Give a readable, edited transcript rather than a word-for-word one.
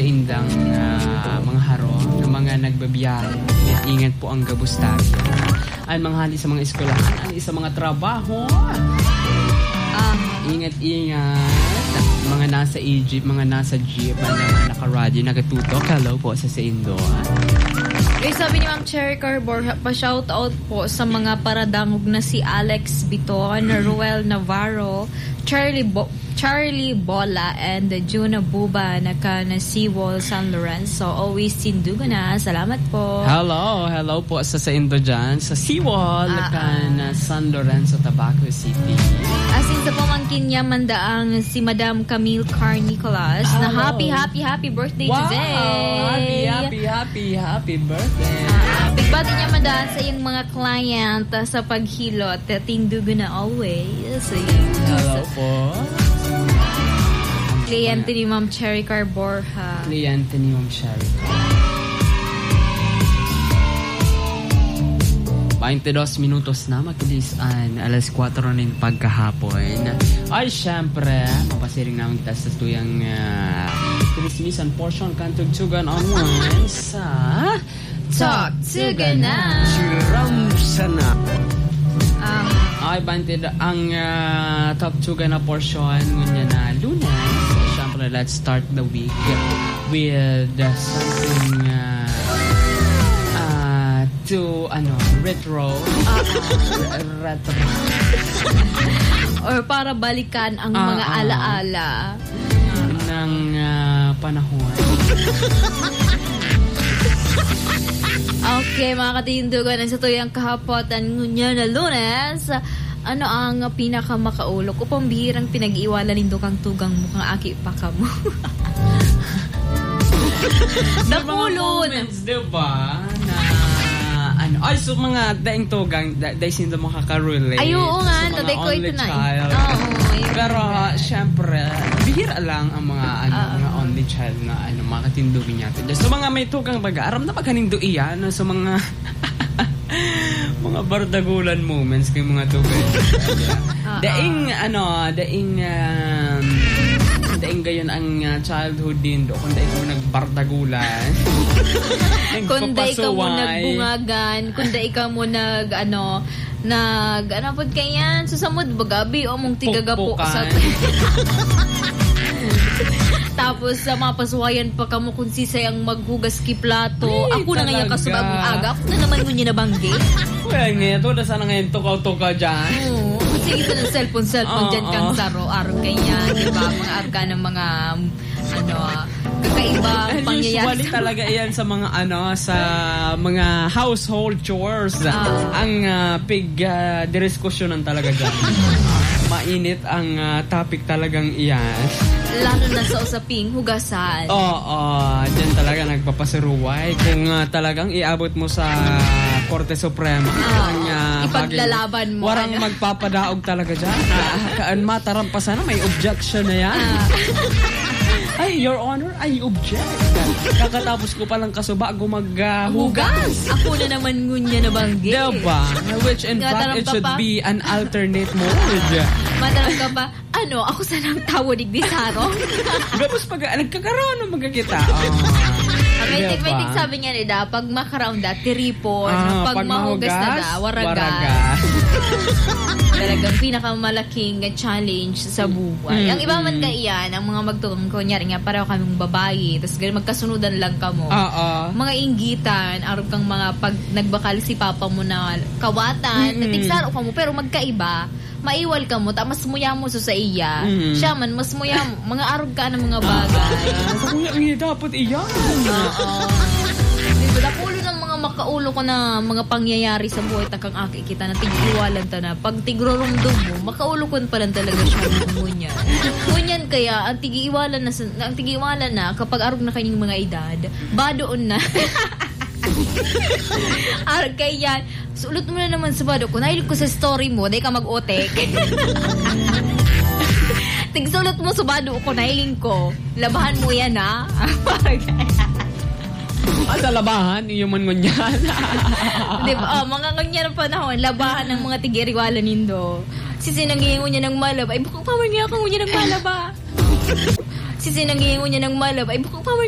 sa indang mga haro, ng mga nagbabiyahe. Ingat po ang gabustaryo. Ang mga hali sa mga eskwelahan, hali sa mga trabaho. Ingat-ingat. Mga nasa Egypt, mga nasa jeep, mga naka-radio, nagatutok. Hello po sa Indo. Okay, sabi ni Ma'am Cherry Carbor, pa-shoutout po sa mga paradangog na si Alex Biton, Ruel Navarro, Charlie Bola, and Juna Buba na Seawall San Lorenzo. Always sindugo na. Salamat po. Hello po sa Indo dyan, sa Seawall na San Lorenzo, Tabaco City. Asin sa pamangkin niya mandaang si Madam Camille Car Nicolas na happy birthday today. Happy birthday. Bigbati niya mandaan sa iyong mga client sa paghilot. Tindugo na always. Hello po. Kliyente ni Ma'am Cherry Carborja. Kliyente ni Ma'am Cherry. 22 minutos na magkilisan. Alas 4 na yung pagkahapon. Ay, syempre, mapasiring namin kita sa tuyang Christmasan portion kantugtugan online sa Talk Tugan na. Siram sana. Ay, bantid ang Talk Tugan na portion ngunya na Lunes. Syempre, let's start the week with something retro. Or para balikan ang mga alaala ng panahon. Okay, mga katindugan, sa tuyang kahapotan ngunya na Lunes, ano ang pinakamakaulo ko pambihirang pinag-iwanan nindo kang tugang mukhang aki pa ka mo. Nakulon. Diba? Ay, so mga daing tugang, daing sindo makakarulate. Ay, oo nga, so, taday ko ito na. Pero, syempre, bihira lang ang mga, mga only child na, mga katindugin natin. So, mga may tugang baga, aram na pagkanindo iyan, so mga, mga bardagulan moments kay mga tugang. Daing gayon ang childhood din do kung daing mo nagbardagulan. Kung daing ka mo nagbungagan, kung daing ka mo po kayan, susamod bagabi o mong tigagapo sa tapos sa mapasuwayan pa ka mo kung sisayang maghugas ki plato. Ay, ako na ngayon kasubagong aga. Ako na naman ngunyan na banggi. Well, ngayon to, nasa na ngayon tukaw-tukaw dyan. Sige sa cellphone dyan kang saro-araw kanya, diba? Mga arga ng mga kakaibang pangyayari. Usually talaga iyan sa mga sa mga household chores. Ang diskusyonan talaga dyan. Mainit ang topic talagang iyan. Lalo na sa usaping hugasan. Dyan talaga nagpapasiruway. Kung talagang iabot mo sa Korte Suprema, ipaglalaban mo. Warang magpapadaog talaga dyan. Kaan matarampasan na, may objection na yan. Ay, Your Honor, I object. Kakatapos ko palang kaso bago maghugas. Ako na naman ngunya na banggi. Diba? Which in fact, it should be an alternate mode. Matarang ka pa, ako sa nang tawo digdi sarong. Gapos pag nagkakaroon ng magkakita. May sabi niya nila, pag makaraon da, tiripon. Pag mahugas na da, waraga. Talagang pinakamalaking challenge sa buhay. Ang iba man kaiyan, ang mga magtukang kunyari nga, pareho kaming babae, tapos magkasunudan lang ka mo. Mga inggitan, araw kang mga pag nagbakal si papa mo na kawatan, natigsaro ka mo, pero magkaiba. Maiwal ka mo, mas muya mo sa iya. Siya man, mas muya mo. Mga arog ka ng mga bagay. Hindi dapat iyan. Diba, napulo ng mga makaulo ko na mga pangyayari sa buhay takang aki kita na tig-iwalan ta na. Pag tigrorumdum mo, makaulo ko pa lang talaga siya ng ngunyan. Ngunyan kaya, ang tig-iwalan na kapag arog na kanyang mga edad, badoon na. Kaya, sulot mo na naman sa bado ko. Nahilig ko sa story mo, dahil ka mag-otek. Tigsulot mo sa bado ko, nahiling ko. Labahan mo yan, ha? Sa labahan, yung man ngunyan. Diba? Mga ngunyan na panahon, labahan ng mga tigiriwala nindo. Sisinangihingo niya ng malab. Ay, bukang paman niya kang ngunyan ng malaba. Sisinangihingo niya ng malab. Ay, bukang paman